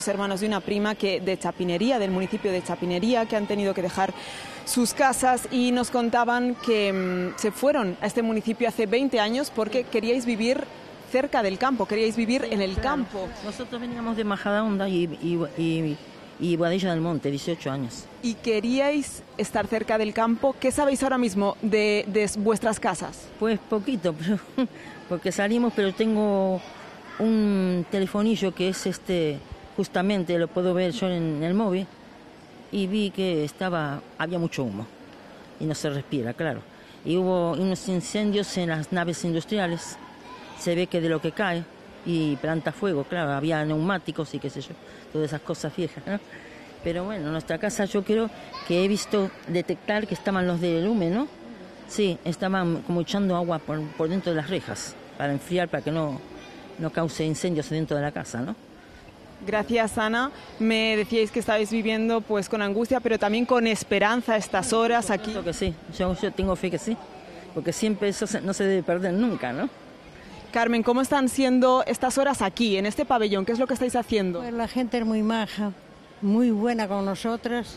Hermanos de una prima de Chapinería, del municipio de Chapinería, que han tenido que dejar sus casas y nos contaban que se fueron a este municipio hace 20 años porque queríais vivir cerca del campo, queríais vivir en el campo. Nosotros veníamos de Majadahonda y Boadilla del Monte, 18 años. Y queríais estar cerca del campo. ¿Qué sabéis ahora mismo de vuestras casas? Pues poquito, porque salimos, pero tengo un telefonillo que es justamente lo puedo ver yo en el móvil, y vi que había mucho humo y no se respira, claro. Y hubo unos incendios en las naves industriales, se ve que de lo que cae, y planta fuego, claro, había neumáticos y qué sé yo, todas esas cosas viejas, ¿no? Pero bueno, en nuestra casa yo creo que he visto detectar que estaban los del humo, ¿no? Sí, estaban como echando agua por dentro de las rejas, para enfriar, para que no cause incendios dentro de la casa, ¿no? Gracias, Ana. Me decíais que estabais viviendo pues con angustia, pero también con esperanza estas horas aquí. Creo que sí, yo tengo fe que sí, porque siempre eso no se debe perder nunca, ¿no? Carmen, ¿cómo están siendo estas horas aquí, en este pabellón? ¿Qué es lo que estáis haciendo? Pues la gente es muy maja, muy buena con nosotras,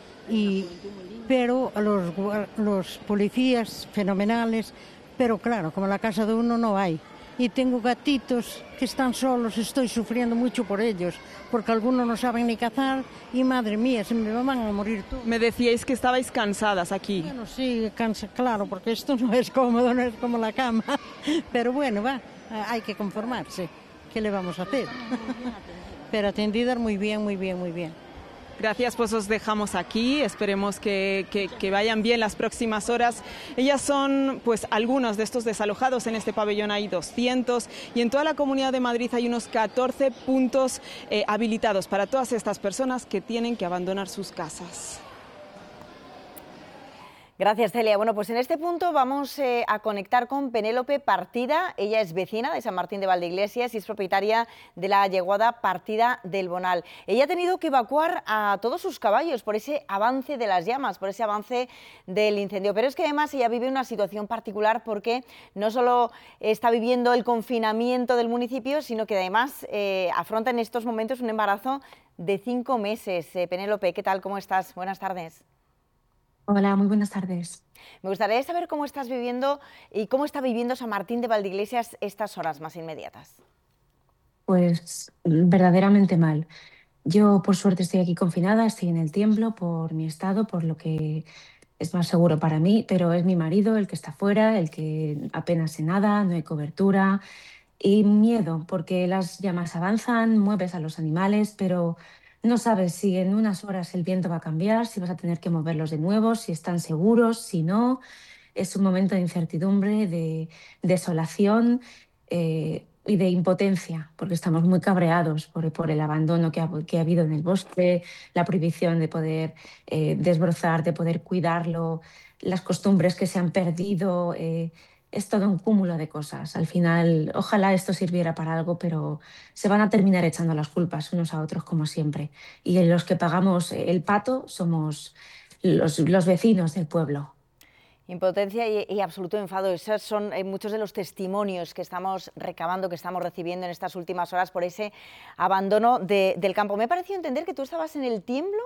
pero los policías fenomenales, pero claro, como la casa de uno no hay. Y tengo gatitos que están solos, estoy sufriendo mucho por ellos, porque algunos no saben ni cazar y madre mía, se me van a morir todos. Me decíais que estabais cansadas aquí. Bueno, sí, claro, porque esto no es cómodo, no es como la cama, pero bueno, hay que conformarse, ¿qué le vamos a hacer? Pero atendidas muy bien, muy bien, muy bien. Gracias, pues os dejamos aquí, esperemos que vayan bien las próximas horas. Ellas son pues algunos de estos desalojados, en este pabellón hay 200 y en toda la Comunidad de Madrid hay unos 14 puntos habilitados para todas estas personas que tienen que abandonar sus casas. Gracias, Celia. Bueno, pues en este punto vamos a conectar con Penélope Partida. Ella es vecina de San Martín de Valdeiglesias y es propietaria de la yeguada Partida del Bonal. Ella ha tenido que evacuar a todos sus caballos por ese avance de las llamas, por ese avance del incendio. Pero es que además ella vive una situación particular porque no solo está viviendo el confinamiento del municipio, sino que además afronta en estos momentos un embarazo de 5 meses. Penélope, ¿qué tal? ¿Cómo estás? Buenas tardes. Hola, muy buenas tardes. Me gustaría saber cómo estás viviendo y cómo está viviendo San Martín de Valdeiglesias estas horas más inmediatas. Pues verdaderamente mal. Yo, por suerte, estoy aquí confinada, estoy en el Tiemblo por mi estado, por lo que es más seguro para mí, pero es mi marido el que está fuera, el que apenas se nada, no hay cobertura y miedo, porque las llamas avanzan, mueves a los animales, pero no sabes si en unas horas el viento va a cambiar, si vas a tener que moverlos de nuevo, si están seguros, si no. Es un momento de incertidumbre, de desolación y de impotencia, porque estamos muy cabreados por el abandono que ha habido en el bosque, la prohibición de poder desbrozar, de poder cuidarlo, las costumbres que se han perdido. Es todo un cúmulo de cosas. Al final, ojalá esto sirviera para algo, pero se van a terminar echando las culpas unos a otros como siempre. Y los que pagamos el pato somos los vecinos del pueblo. Impotencia y absoluto enfado. Esos son muchos de los testimonios que estamos recabando, que estamos recibiendo en estas últimas horas por ese abandono del campo. Me ha parecido entender que tú estabas en el Tiemblo.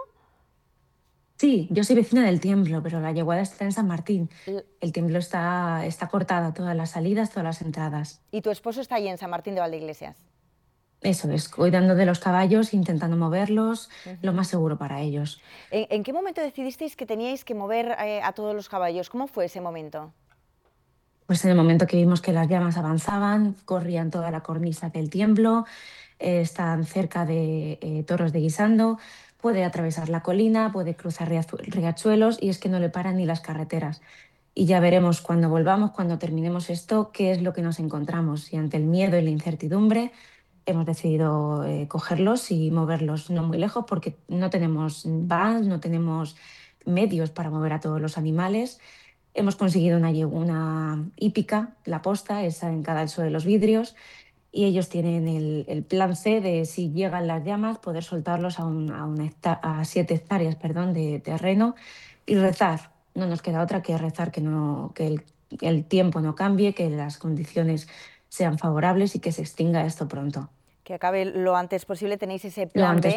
Sí, yo soy vecina del Tiemblo, pero la yeguada está en San Martín. El Tiemblo está cortada, todas las salidas, todas las entradas. Y tu esposo está allí en San Martín de Valdeiglesias. Eso es, cuidando de los caballos, intentando moverlos, lo más seguro para ellos. ¿En qué momento decidisteis que teníais que mover a todos los caballos? ¿Cómo fue ese momento? Pues en el momento que vimos que las llamas avanzaban, corrían toda la cornisa del Tiemblo, están cerca de Torros de Guisando, puede atravesar la colina, puede cruzar riachuelos y es que no le paran ni las carreteras. Y ya veremos cuando volvamos, cuando terminemos esto, qué es lo que nos encontramos. Y ante el miedo y la incertidumbre hemos decidido cogerlos y moverlos no muy lejos porque no tenemos vans, no tenemos medios para mover a todos los animales. Hemos conseguido una hípica, la posta, esa en cada uno de los vidrios, y ellos tienen el plan C de, si llegan las llamas, poder soltarlos a 7 hectáreas, perdón, de terreno y rezar. No nos queda otra que rezar que el tiempo no cambie, que las condiciones sean favorables y que se extinga esto pronto. Que acabe lo antes posible. Tenéis ese Lo plan antes B.